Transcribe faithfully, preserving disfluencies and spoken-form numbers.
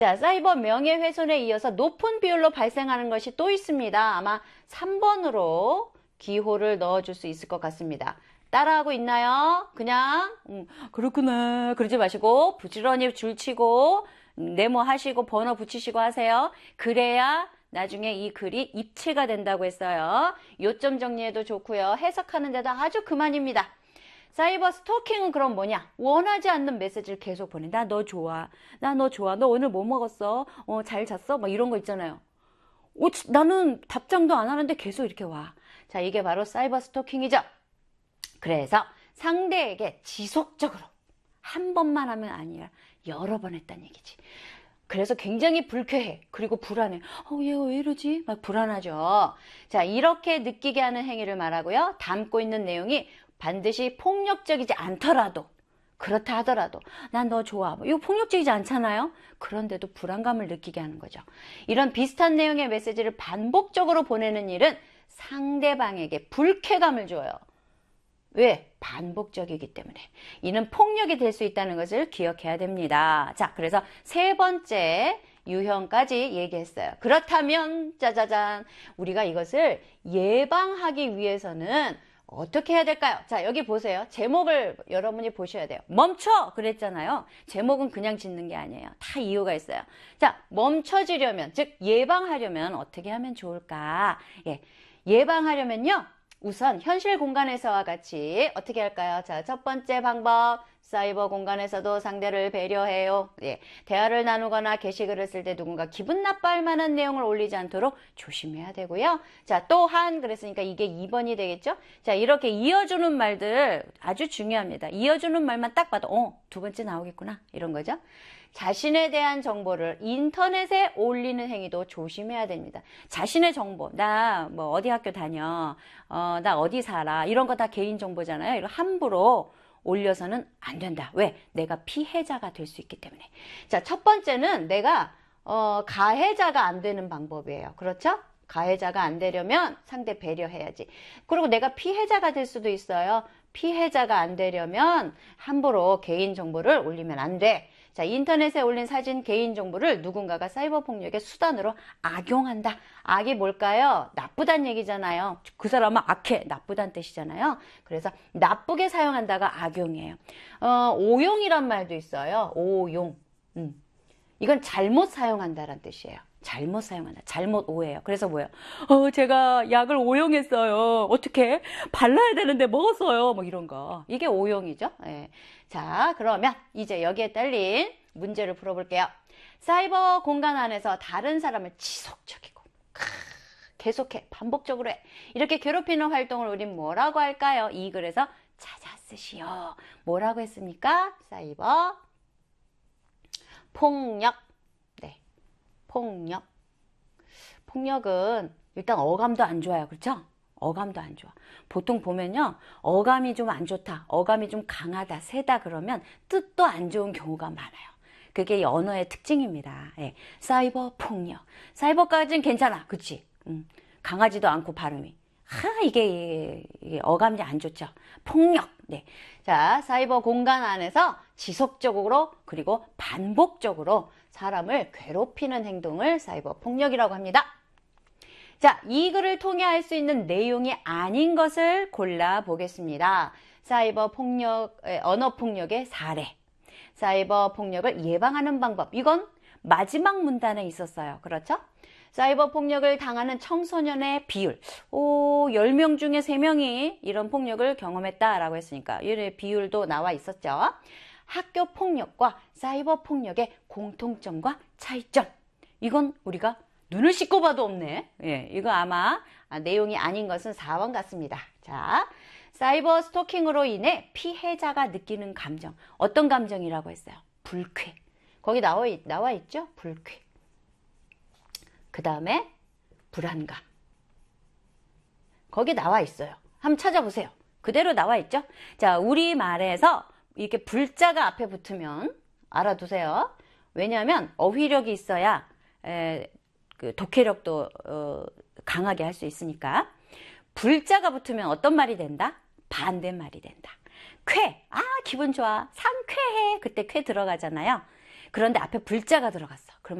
자, 사이버 명예훼손에 이어서 높은 비율로 발생하는 것이 또 있습니다. 아마 삼 번으로 기호를 넣어줄 수 있을 것 같습니다. 따라하고 있나요? 그냥 음, 그렇구나 그러지 마시고 부지런히 줄치고 네모하시고 번호 붙이시고 하세요. 그래야 나중에 이 글이 입체가 된다고 했어요. 요점 정리해도 좋고요. 해석하는 데도 아주 그만입니다. 사이버 스토킹은 그럼 뭐냐? 원하지 않는 메시지를 계속 보내. 나 너 좋아. 나 너 좋아. 너 오늘 뭐 먹었어? 어, 잘 잤어? 막 이런 거 있잖아요. 어, 나는 답장도 안 하는데 계속 이렇게 와. 자, 이게 바로 사이버 스토킹이죠. 그래서 상대에게 지속적으로 한 번만 하면 아니라 여러 번 했다는 얘기지. 그래서 굉장히 불쾌해. 그리고 불안해. 어, 얘 왜 이러지? 막 불안하죠. 자, 이렇게 느끼게 하는 행위를 말하고요. 담고 있는 내용이 반드시 폭력적이지 않더라도, 그렇다 하더라도 난 너 좋아. 이거 폭력적이지 않잖아요. 그런데도 불안감을 느끼게 하는 거죠. 이런 비슷한 내용의 메시지를 반복적으로 보내는 일은 상대방에게 불쾌감을 줘요. 왜? 반복적이기 때문에. 이는 폭력이 될 수 있다는 것을 기억해야 됩니다. 자, 그래서 세 번째 유형까지 얘기했어요. 그렇다면 짜자잔, 우리가 이것을 예방하기 위해서는 어떻게 해야 될까요? 자, 여기 보세요. 제목을 여러분이 보셔야 돼요. 멈춰! 그랬잖아요. 제목은 그냥 짓는 게 아니에요. 다 이유가 있어요. 자, 멈춰지려면, 즉 예방하려면 어떻게 하면 좋을까? 예, 예방하려면요. 우선 현실 공간에서와 같이 어떻게 할까요? 자, 첫 번째 방법, 사이버 공간에서도 상대를 배려해요. 예, 대화를 나누거나 게시글을 쓸 때 누군가 기분 나빠할 만한 내용을 올리지 않도록 조심해야 되고요. 자, 또한 그랬으니까 이게 이 번이 되겠죠? 자, 이렇게 이어주는 말들 아주 중요합니다. 이어주는 말만 딱 봐도 어, 두 번째 나오겠구나 이런 거죠. 자신에 대한 정보를 인터넷에 올리는 행위도 조심해야 됩니다. 자신의 정보, 나 뭐 어디 학교 다녀, 어, 나 어디 살아, 이런 거 다 개인 정보잖아요. 이거 함부로 올려서는 안 된다. 왜? 내가 피해자가 될 수 있기 때문에. 자, 첫 번째는 내가 어, 가해자가 안 되는 방법이에요. 그렇죠? 가해자가 안 되려면 상대 배려해야지. 그리고 내가 피해자가 될 수도 있어요. 피해자가 안 되려면 함부로 개인 정보를 올리면 안 돼. 자, 인터넷에 올린 사진 개인정보를 누군가가 사이버 폭력의 수단으로 악용한다. 악이 뭘까요? 나쁘단 얘기잖아요. 그 사람은 악해, 나쁘단 뜻이잖아요. 그래서 나쁘게 사용한다가 악용이에요. 어, 오용이란 말도 있어요. 오용. 음. 이건 잘못 사용한다란 뜻이에요. 잘못 사용한다. 잘못 오해예요. 그래서 뭐예요? 어, 제가 약을 오용했어요. 어떻게? 발라야 되는데 먹었어요. 뭐 이런 거. 이게 오용이죠. 예. 자, 그러면 이제 여기에 딸린 문제를 풀어볼게요. 사이버 공간 안에서 다른 사람을 지속적이고 크, 계속해 반복적으로 해. 이렇게 괴롭히는 활동을 우린 뭐라고 할까요? 이 글에서 찾아 쓰시오. 뭐라고 했습니까? 사이버 폭력. 네, 폭력. 폭력은 일단 어감도 안 좋아요. 그렇죠? 어감도 안 좋아. 보통 보면요. 어감이 좀 안 좋다. 어감이 좀 강하다. 세다 그러면 뜻도 안 좋은 경우가 많아요. 그게 언어의 특징입니다. 예. 사이버 폭력. 사이버까지는 괜찮아. 그치? 음, 강하지도 않고 발음이. 하, 이게, 이게 어감이 안 좋죠. 폭력. 네. 자, 사이버 공간 안에서 지속적으로 그리고 반복적으로 사람을 괴롭히는 행동을 사이버 폭력이라고 합니다. 자, 이 글을 통해 알 수 있는 내용이 아닌 것을 골라 보겠습니다. 사이버 폭력, 언어 폭력의 사례. 사이버 폭력을 예방하는 방법. 이건 마지막 문단에 있었어요. 그렇죠? 사이버 폭력을 당하는 청소년의 비율. 오, 열 명 중에 세 명이 이런 폭력을 경험했다라고 했으니까 이 비율도 나와 있었죠. 학교 폭력과 사이버 폭력의 공통점과 차이점. 이건 우리가 눈을 씻고 봐도 없네. 예, 이거 아마 아, 내용이 아닌 것은 사 번 같습니다. 자, 사이버 스토킹으로 인해 피해자가 느끼는 감정. 어떤 감정이라고 했어요? 불쾌. 거기 나와, 나와 있죠? 불쾌. 그 다음에 불안감. 거기 나와 있어요. 한번 찾아보세요. 그대로 나와 있죠? 자, 우리말에서 이렇게 불자가 앞에 붙으면 알아두세요. 왜냐하면 어휘력이 있어야 에, 그 독해력도 어, 강하게 할 수 있으니까. 불자가 붙으면 어떤 말이 된다? 반대말이 된다. 쾌, 아 기분 좋아, 상쾌해. 그때 쾌 들어가잖아요. 그런데 앞에 불자가 들어갔어. 그러면